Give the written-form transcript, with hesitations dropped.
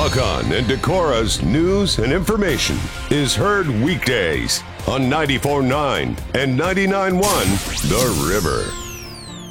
Buckhorn and Decora's news and information is heard weekdays on 94.9 and 99.1 The River.